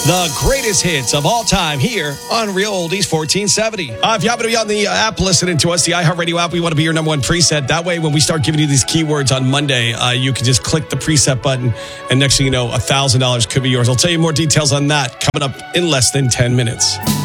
The greatest hits of all time here on Real Oldies 1470. If you happen to be on the app listening to us, the iHeartRadio app, we want to be your number one preset. That way, when we start giving you these keywords on Monday, you can just click the preset button, and next thing you know, $1,000 could be yours. I'll tell you more details on that coming up in less than 10 minutes.